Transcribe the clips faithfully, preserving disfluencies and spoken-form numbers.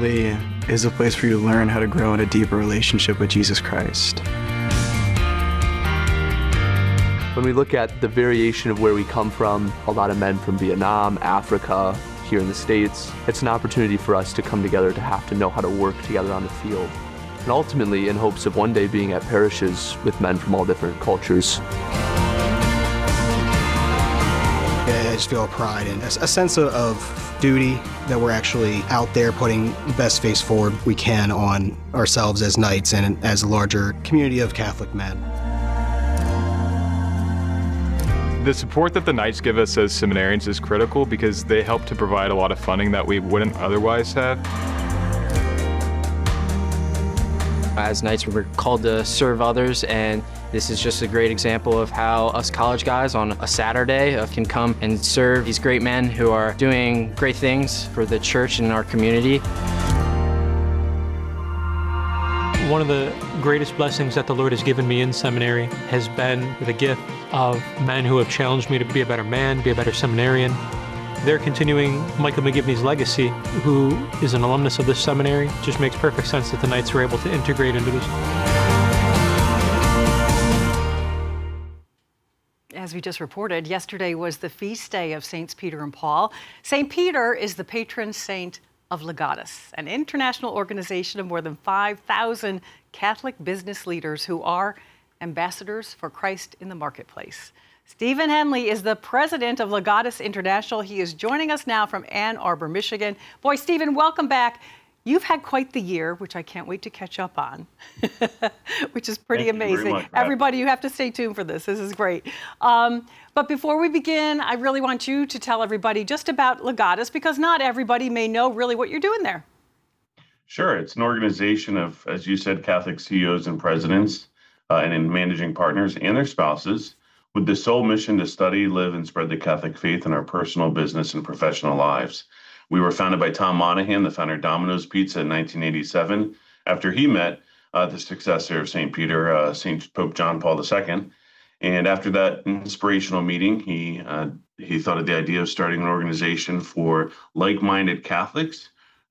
ultimately is a place for you to learn how to grow in a deeper relationship with Jesus Christ. When we look at the variation of where we come from, a lot of men from Vietnam, Africa, here in the States, it's an opportunity for us to come together to have to know how to work together on the field. And ultimately, in hopes of one day being at parishes with men from all different cultures. I just feel a pride and a sense of, of duty that we're actually out there putting the best face forward we can on ourselves as knights and as a larger community of Catholic men. The support that the Knights give us as seminarians is critical because they help to provide a lot of funding that we wouldn't otherwise have. As Knights, we're called to serve others, and this is just a great example of how us college guys on a Saturday can come and serve these great men who are doing great things for the church and our community. One of the greatest blessings that the Lord has given me in seminary has been the gift of men who have challenged me to be a better man, be a better seminarian. They're continuing Michael McGivney's legacy, who is an alumnus of this seminary. It just makes perfect sense that the Knights were able to integrate into this. As we just reported, yesterday was the feast day of Saints Peter and Paul. Saint Peter is the patron saint of Legatus, an international organization of more than five thousand Catholic business leaders who are ambassadors for Christ in the marketplace. Stephen Henley is the president of Legatus International. He is joining us now from Ann Arbor, Michigan. Boy, Stephen, welcome back. You've had quite the year, which I can't wait to catch up on, which is pretty Thank amazing. You very much, Everybody, you have to stay tuned for this. This is great. Um, but before we begin, I really want you to tell everybody just about Legatus, because not everybody may know really what you're doing there. Sure. It's an organization of, as you said, Catholic C E Os and presidents uh, and in managing partners and their spouses with the sole mission to study, live, and spread the Catholic faith in our personal, business, and professional lives. We were founded by Tom Monahan, the founder of Domino's Pizza in nineteen eighty-seven, after he met uh, the successor of Saint Peter, uh, Saint Pope John Paul the Second. And after that inspirational meeting, he uh, he thought of the idea of starting an organization for like-minded Catholics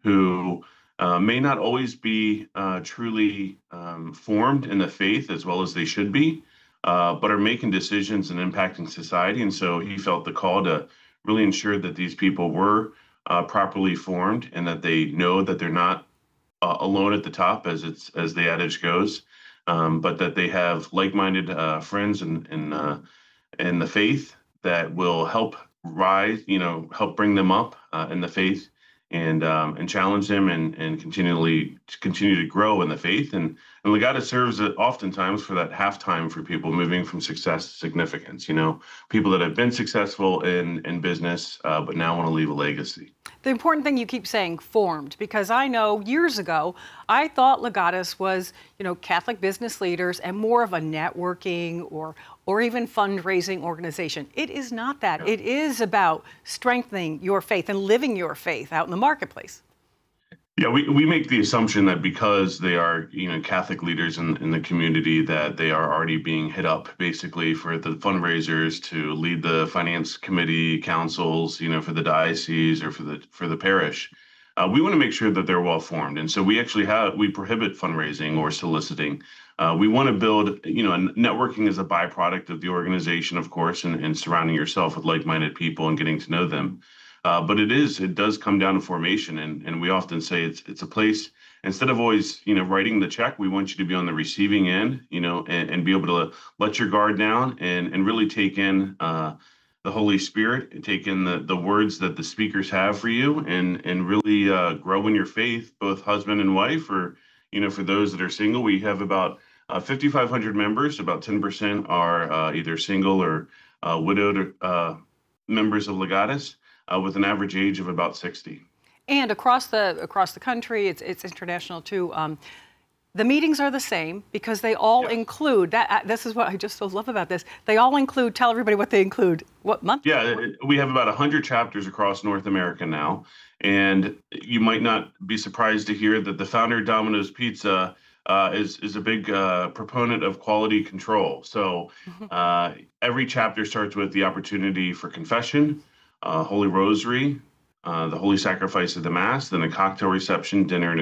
who uh, may not always be uh, truly um, formed in the faith as well as they should be, uh, but are making decisions and impacting society. And so he felt the call to really ensure that these people were Uh, properly formed and that they know that they're not uh, alone at the top, as it's as the adage goes, um, but that they have like-minded uh, friends in in, uh, in the faith that will help rise, you know, help bring them up uh, in the faith and um, and challenge them and and continually continue to grow in the faith. And and Legatus serves oftentimes for that halftime for people moving from success to significance. You know, people that have been successful in in business uh, but now want to leave a legacy. The important thing you keep saying, formed, because I know years ago, I thought Legatus was, you know, Catholic business leaders and more of a networking or or even fundraising organization. It is not that. Yeah. It is about strengthening your faith and living your faith out in the marketplace. Yeah, we, we make the assumption that because they are, you know, Catholic leaders in, in the community, that they are already being hit up basically for the fundraisers to lead the finance committee councils, you know, for the diocese or for the for the parish. Uh, we want to make sure that they're well formed. And so we actually have, we prohibit fundraising or soliciting. Uh, we want to build, you know, networking is a byproduct of the organization, of course, and, and surrounding yourself with like-minded people and getting to know them. Uh, but it is, it does come down to formation. And, and we often say it's it's a place, instead of always, you know, writing the check, we want you to be on the receiving end, you know, and, and be able to let your guard down and, and really take in uh, the Holy Spirit and take in the, the words that the speakers have for you and, and really uh, grow in your faith, both husband and wife, or, you know, for those that are single. We have about uh, fifty-five hundred members. About ten percent are uh, either single or uh, widowed uh, members of Legatus. Uh, with an average age of about sixty. And across the across the country, it's it's international too. Um, the meetings are the same because they all Yeah. include that. Uh, this is what I just so love about this. They all include. Tell everybody what they include. What month? Yeah, we have about one hundred chapters across North America now, and you might not be surprised to hear that the founder of Domino's Pizza uh, is is a big uh, proponent of quality control. So uh, every chapter starts with the opportunity for confession, Uh, Holy Rosary, uh, the Holy Sacrifice of the Mass, then a cocktail reception, dinner, and